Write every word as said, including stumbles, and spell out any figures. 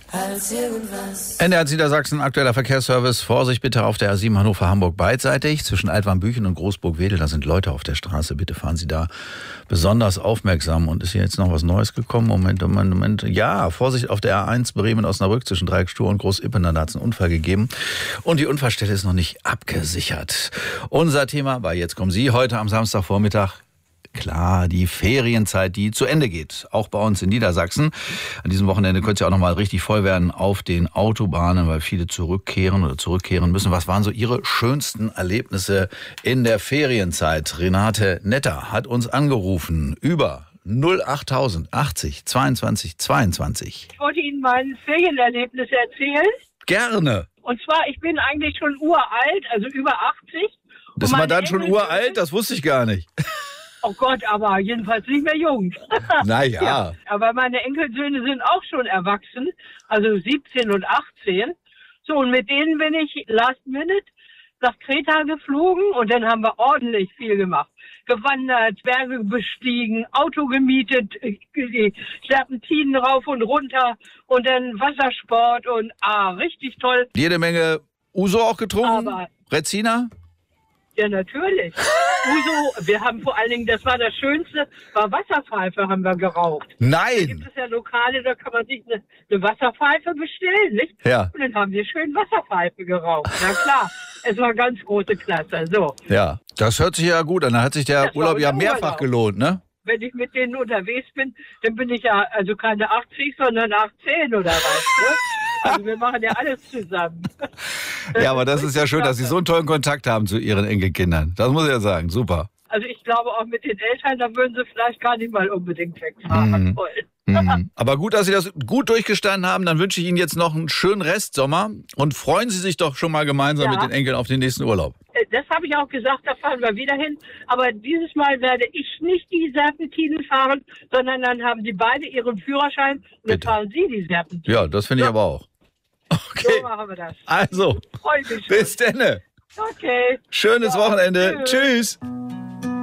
als irgendwas. N D R Niedersachsen, aktueller Verkehrsservice. Vorsicht bitte auf der A sieben Hannover-Hamburg beidseitig. Zwischen Altwarmbüchen und Großburg-Wedel, da sind Leute auf der Straße. Bitte fahren Sie da besonders aufmerksam. Und ist hier jetzt noch was Neues gekommen? Moment, Moment, Moment. Ja, Vorsicht auf der A eins Bremen-Osnabrück zwischen Dreiecksstuhl und Groß-Ippener. Da hat es einen Unfall gegeben. Und die Unfallstelle ist noch nicht abgesichert. Unser Thema bei Jetzt kommen Sie heute am Samstagvormittag. Klar, die Ferienzeit, die zu Ende geht, auch bei uns in Niedersachsen. An diesem Wochenende könnte es ja auch noch mal richtig voll werden auf den Autobahnen, weil viele zurückkehren oder zurückkehren müssen. Was waren so Ihre schönsten Erlebnisse in der Ferienzeit? Renate Netter hat uns angerufen über null acht achtzig zweiundzwanzig zweiundzwanzig. Ich wollte Ihnen mein Ferienerlebnis erzählen. Gerne. Und zwar, ich bin eigentlich schon uralt, also über achtzig. Das war dann schon uralt? Das wusste ich gar nicht. Oh Gott, aber jedenfalls nicht mehr jung. Naja. Ja, aber meine Enkelsöhne sind auch schon erwachsen, also siebzehn und achtzehn. So, und mit denen bin ich last minute nach Kreta geflogen und dann haben wir ordentlich viel gemacht. Gewandert, Berge bestiegen, Auto gemietet, die Serpentinen rauf und runter und dann Wassersport und ah, richtig toll. Jede Menge Uso auch getrunken? Aber Rezina? ja, natürlich. Uso, wir haben vor allen Dingen, das war das Schönste, war Wasserpfeife haben wir geraucht. Da Nein! gibt es ja Lokale, da kann man sich eine, eine Wasserpfeife bestellen, nicht? Ja. Und dann haben wir schön Wasserpfeife geraucht. Na klar, es war ganz große Klasse. So, Ja, das hört sich ja gut an. Da hat sich der Das war Urlaub ja unser mehrfach Urlaub. gelohnt, ne? wenn ich mit denen unterwegs bin, dann bin ich ja also keine achtzig, sondern achtzehn oder was, ne? Also wir machen ja alles zusammen. Ja, aber das ist ja schön, dass Sie so einen tollen Kontakt haben zu Ihren Enkelkindern. Das muss ich ja sagen, super. Also ich glaube auch mit den Eltern, da würden sie vielleicht gar nicht mal unbedingt wegfahren Mhm. wollen. Mhm. Aber gut, dass Sie das gut durchgestanden haben. Dann wünsche ich Ihnen jetzt noch einen schönen Restsommer und freuen Sie sich doch schon mal gemeinsam Ja. mit den Enkeln auf den nächsten Urlaub. Das habe ich auch gesagt, da fahren wir wieder hin. Aber dieses Mal werde ich nicht die Serpentinen fahren, sondern dann haben die beide ihren Führerschein und dann Bitte. fahren sie die Serpentinen. Ja, das finde ich So. aber auch. So Okay, machen wir das. also, Freue mich schon. bis denne. Okay. Schönes Ja, Wochenende. tschüss. Tschüss.